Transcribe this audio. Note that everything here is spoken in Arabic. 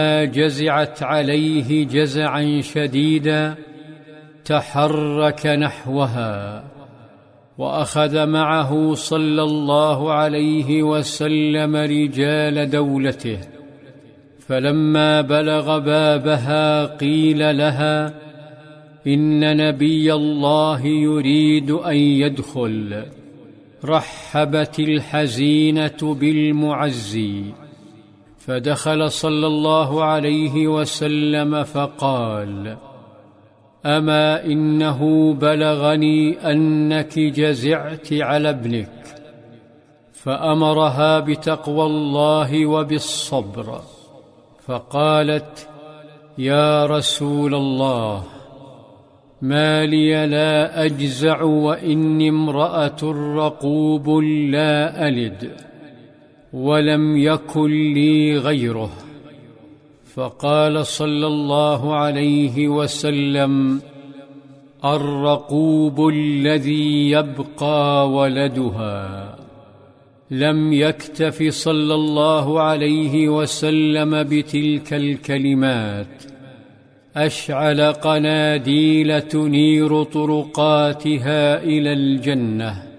جزعت عليه جزعا شديدا تحرك نحوها، وأخذ معه صلى الله عليه وسلم رجال دولته، فلما بلغ بابها قيل لها: إن نبي الله يريد أن يدخل. رحبت الحزينة بالمعزي، فدخل صلى الله عليه وسلم فقال: أما إنه بلغني أنك جزعت على ابنك، فأمرها بتقوى الله وبالصبر، فقالت: يا رسول الله، ما لي لا أجزع وإني امرأة رقوب لا ألد، ولم يكن لي غيره. فقال صلى الله عليه وسلم: الرقوب الذي يبقى ولدها. لم يكتف صلى الله عليه وسلم بتلك الكلمات، أشعل قناديل تنير طرقاتها إلى الجنة.